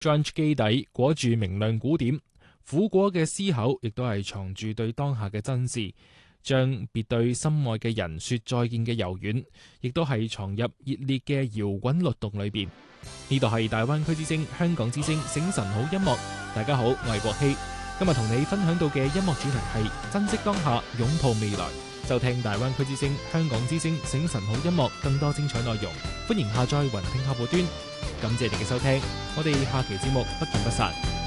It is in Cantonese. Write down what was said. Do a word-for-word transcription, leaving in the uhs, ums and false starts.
，brunch 基底裹住明亮古典，苦果嘅思考亦都係藏住對當下嘅真摯，將別對心愛嘅人說再見嘅柔軟，亦都係藏入熱烈嘅搖滾律動裏邊。呢度係大灣區之聲、香港之聲醒晨好音樂，大家好，我係國希，今日同你分享到嘅音樂主題係珍惜當下，擁抱未來。收聽大灣區之聲、香港之聲醒晨好音樂，更多精彩內容，歡迎下載雲聽客戶端。感謝你嘅收聽，我哋下期節目不見不散。